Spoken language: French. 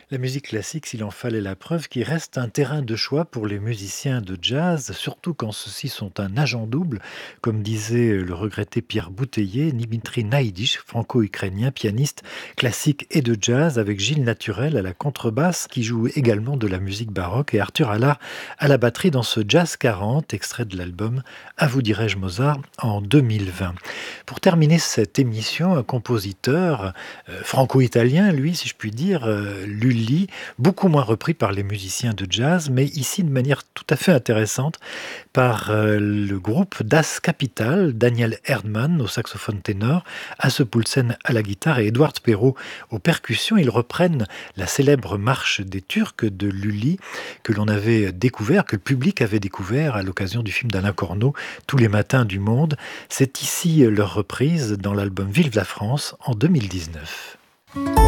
La musique classique, s'il en fallait la preuve, qui reste un terrain de choix pour les musiciens de jazz, surtout quand ceux-ci sont un agent double, comme disait le regretté Pierre Bouteiller, Dimitri Naïdish, franco-ukrainien, pianiste classique et de jazz, avec Gilles Naturel à la contrebasse, qui joue également de la musique baroque, et Arthur Allard à la batterie dans ce Jazz 40, extrait de l'album À vous dirais-je Mozart en 2020. Pour terminer cette émission, un compositeur franco-italien, lui, si je puis dire, Lully, beaucoup moins repris par les musiciens de jazz, mais ici de manière tout à fait intéressante par le groupe Das Kapital, Daniel Erdmann au saxophone ténor, Hasse Poulsen à la guitare et Edouard Perrault aux percussions. Ils reprennent la célèbre marche des Turcs de Lully que l'on avait découvert, que le public avait découvert à l'occasion du film d'Alain Corneau, Tous les matins du monde. C'est ici leur reprise dans l'album Vive la France en 2019.